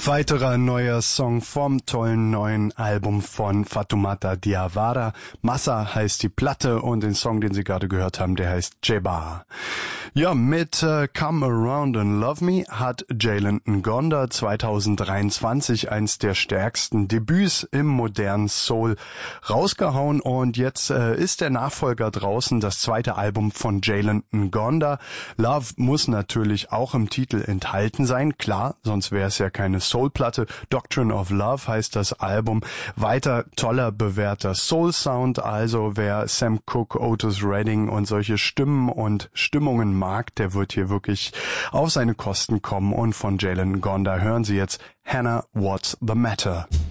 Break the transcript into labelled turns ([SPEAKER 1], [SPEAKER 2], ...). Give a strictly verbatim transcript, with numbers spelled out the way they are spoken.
[SPEAKER 1] Weiterer neuer Song vom tollen neuen Album von Fatoumata Diawara. Massa heißt die Platte und den Song, den Sie gerade gehört haben, der heißt Jeba. Ja, mit äh, Come Around and Love Me hat Jalen Ngonda zwanzig dreiundzwanzig eins der stärksten Debüts im modernen Soul rausgehauen und jetzt äh, ist der Nachfolger draußen, das zweite Album von Jalen Ngonda. Love muss natürlich auch im Titel enthalten sein, klar, sonst wäre es ja keine Soul-Platte. Doctrine of Love heißt das Album. Weiter toller, bewährter Soul-Sound, also wer Sam Cooke, Otis Redding und solche Stimmen und Stimmungen mag, der wird hier wirklich auf seine Kosten kommen und von Jalen Ngonda hören Sie jetzt Hannah, What's the Matter?